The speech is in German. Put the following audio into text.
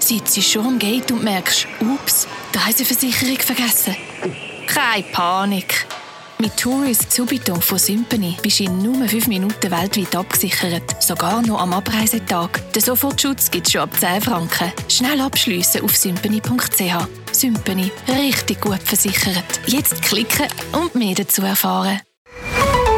sitzt schon am Gate und merkst, ups, die Reiseversicherung vergessen. Keine Panik. Mit Tourist Subito von Sympany bist du in nur 5 Minuten weltweit abgesichert. Sogar noch am Abreisetag. Den Sofortschutz gibt es schon ab 10 Franken. Schnell abschliessen auf sympany.ch. Sympany. Richtig gut versichert. Jetzt klicken und mehr dazu erfahren.